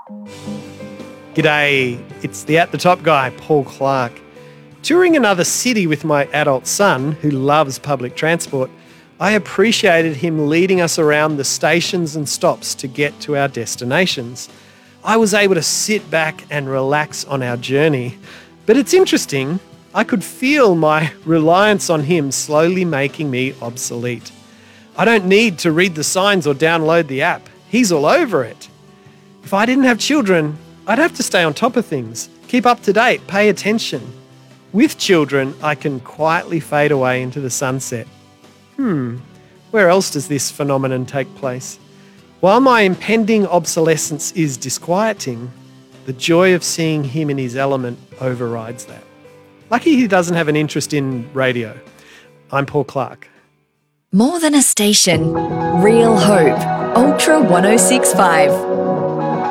G'day, it's the At the Top guy, Paul Clark. Touring another city with my adult son, who loves public transport, I appreciated him leading us around the stations and stops to get to our destinations. I was able to sit back and relax on our journey. But it's interesting, I could feel my reliance on him slowly making me obsolete. I don't need to read the signs or download the app. He's all over it. If I didn't have children, I'd have to stay on top of things, keep up to date, pay attention. With children, I can quietly fade away into the sunset. Where else does this phenomenon take place? While my impending obsolescence is disquieting, the joy of seeing him in his element overrides that. Lucky he doesn't have an interest in radio. I'm Paul Clark. More than a station, real hope. Ultra 1065.